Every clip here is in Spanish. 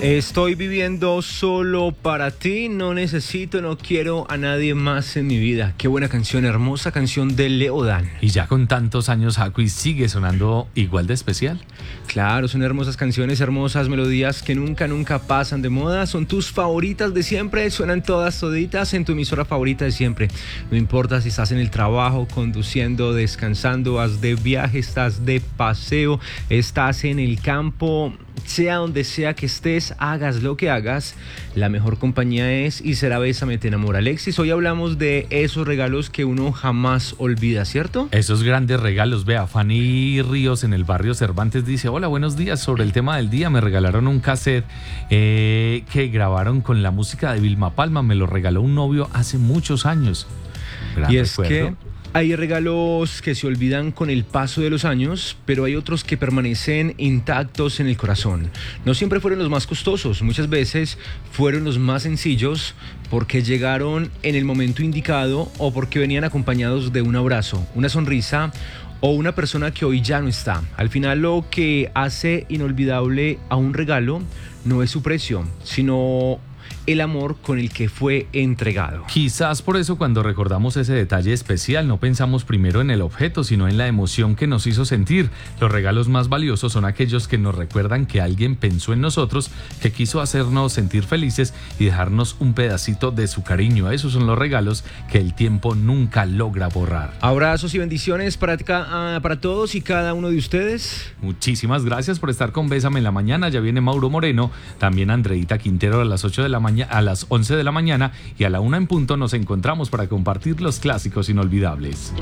Estoy viviendo solo para ti, no necesito, no quiero a nadie más en mi vida. Qué buena canción, hermosa canción de Leodan. Y ya con tantos años, Hakuy sigue sonando igual de especial. Claro, son hermosas canciones, hermosas melodías que nunca pasan de moda. Son tus favoritas de siempre, suenan todas toditas en tu emisora favorita de siempre. No importa si estás en el trabajo, conduciendo, descansando, vas de viaje, estás de paseo, estás en el campo, sea donde sea que estés, hagas lo que hagas, la mejor compañía es y será Bésame Te Enamora. Alexis, hoy hablamos de esos regalos que uno jamás olvida, ¿cierto? Esos grandes regalos. Vea, Fanny Ríos en el barrio Cervantes dice: hola, buenos días, sobre el tema del día me regalaron un cassette que grabaron con la música de Vilma Palma, me lo regaló un novio hace muchos años. Gran y es recuerdo. que hay regalos que se olvidan con el paso de los años, pero hay otros que permanecen intactos en el corazón. No siempre fueron los más costosos, muchas veces fueron los más sencillos porque llegaron en el momento indicado o porque venían acompañados de un abrazo, una sonrisa o una persona que hoy ya no está. Al final, lo que hace inolvidable a un regalo no es su precio, sino el amor con el que fue entregado. Quizás por eso cuando recordamos ese detalle especial no pensamos primero en el objeto, sino en la emoción que nos hizo sentir. Los regalos más valiosos son aquellos que nos recuerdan que alguien pensó en nosotros, que quiso hacernos sentir felices y dejarnos un pedacito de su cariño. Esos son los regalos que el tiempo nunca logra borrar. Abrazos y bendiciones para todos y cada uno de ustedes. Muchísimas gracias por estar con Bésame en la mañana. Ya viene Mauro Moreno, también Andreita Quintero a las 8 de la mañana, a las 11 de la mañana y a la 1 en punto nos encontramos para compartir los clásicos inolvidables.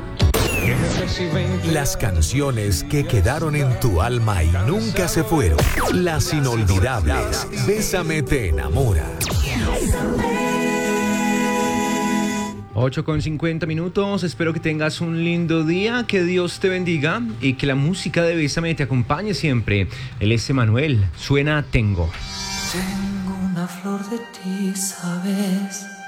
Las canciones que quedaron en tu alma y nunca se fueron. Las inolvidables. Bésame Te Enamora. 8:50. Espero que tengas un lindo día, que Dios te bendiga y que la música de Bésame te acompañe siempre. Él es Emanuel, suena Tengo. Tengo una flor de ti, ¿sabes?